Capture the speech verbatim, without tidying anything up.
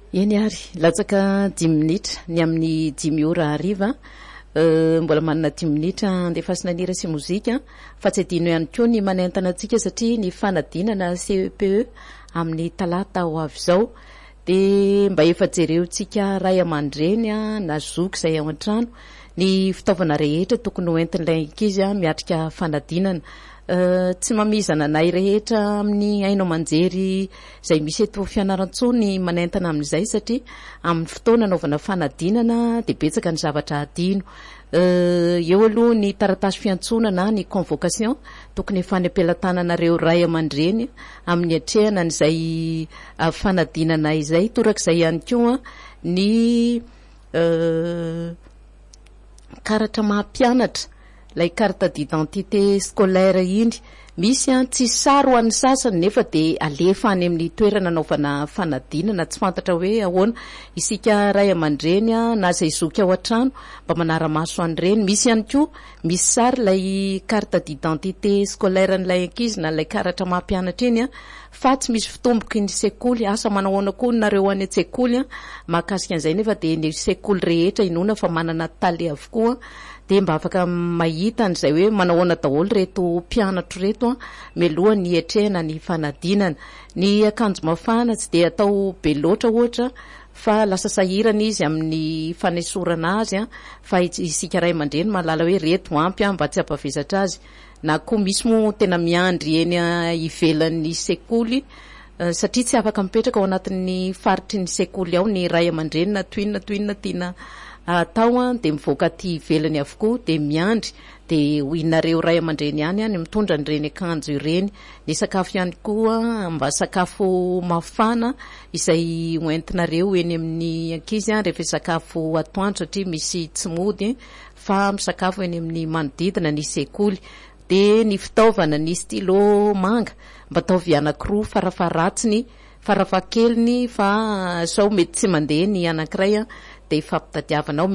Eny ary latsaka dimy minitra ny amin'ny dimy ora hariva uh, mbola manana dimy minitra andefasina nira sy mozika fa tsy adino ihany koa ny manentana antsika satria ny fanadinana C E P E amin'ny talata ho avy izao de mba efa jereontsika ray aman-dreny na zoky izay ao an-trano ny fitaovana rehetra tokony hoentin'ilay ankizy miatrika fanadinana. Uh, tsy mamizana anay rehetra amin'ny aino manjery izay misy eto fianaran-tsony manentana amin'izay satria amin'ny fotoana anaovana fanadinana de betsaka ny zavatra adino. Uh, eo aloha ny taratasy fiantsonana ny convocation tokony efany ampelantananareo ray aman-dreny amin'ny atrehana n'izay uh, fanadinana izay torak'izay ihany koa ny uh, karatra mahampianatra lay carte d'identité scolaire iny misy an tsy saro an'ny sasany nefa de alefa any amin'ny toerana anaovana fanadinana tsy fantatra hoe ahoana isika ray aman-dreny na izay zoky ao an-trano mba manara-maso an'ireny. Misy ihany koa misy sary lay carte d'identité scolaire n'ilay ankizy na lay karatra mahampianatra iny fa tsy misy fitomboky ny sekoly asa manahoana koa nareo any an-tsekoly mahakasika an'izay nefa de ny sekoly rehetra inona fa manana taly avokoa de mba afaka mahita an'izay hoe manahoana daholo reto mpianatro reto mialoha ny etrehana ny fanadinana. Ny akanjo mafana tsy de atao be loatra ohatra fa lasa sahirana izy amin'ny fanesorana azy fa isika ray aman-dreny mahalala hoe reto ampy mba tsy hampavezatra azy na koa misy mo tena miandry eny ivelan'ny sekoly uh, satria tsy afaka mipetraka ao anatin'ny faritry ny sekoly ao ny ray aman-dreny na toinona toinona tiana atao de mivoaka ty ivelany avokoa de miandry de hoinareo ray aman-dreny ihany any mitondra an'ireny akanjo ireny. Ny sakafo ihany koa mba sakafo mafana izay hoentinareo eny amin'ny ankizy rehefa sakafo atoandro satria misy tsy mody fa misakafo eny amin'ny manodidina ny sekoly. De ny fitaovana ny stylo manga mba ataovy anankiroa farafaratsiny farafakeliny fa sao mety tsy mandeha ny anankiray de fampitadiavanao